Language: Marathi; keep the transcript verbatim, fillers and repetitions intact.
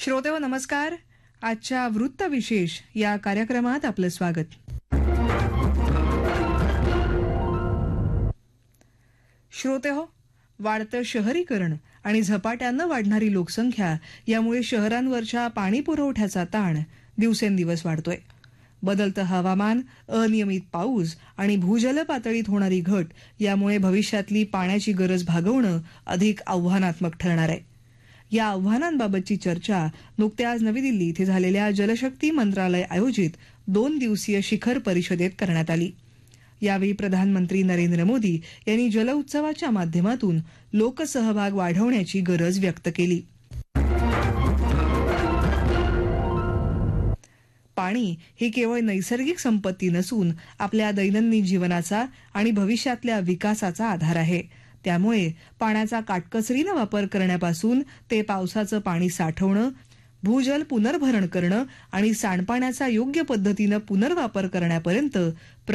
श्रोतेहो नमस्कार. आजच्या वृत्त विशेष या कार्यक्रमात आपलं स्वागत. श्रोतेहो, वाढतं शहरीकरण आणि झपाट्यानं वाढणारी लोकसंख्या यामुळे शहरांवरच्या पाणी पुरवठ्याचा ताण दिवसेंदिवस वाढतोय. बदलतं हवामान, अनियमित पाऊस आणि भूजल पातळीत होणारी घट यामुळे भविष्यातली पाण्याची गरज भागवणं अधिक आव्हानात्मक ठरणार आहे. या आव्हानांबाबतची चर्चा नुकत्याच नवी दिल्ली इथे झालेल्या जलशक्ती मंत्रालय आयोजित दोन दिवसीय शिखर परिषदेत करण्यात आली. यावेळी प्रधानमंत्री नरेंद्र मोदी यांनी जल उत्सवाच्या माध्यमातून लोकसहभाग वाढवण्याची गरज व्यक्त केली. पाणी ही केवळ नैसर्गिक संपत्ती नसून आपल्या दैनंदिन जीवनाचा आणि भविष्यातल्या विकासाचा आधार आहे. त्यामुळे पाण्याचा काटकसरीने वापर करण्यापासून ते पावसाचं पाणी साठवणं, भूजल पुनर्भरण करणं आणि सांडपाण्याचा योग्य पद्धतीनं पुनर्वापर करण्यापर्यंत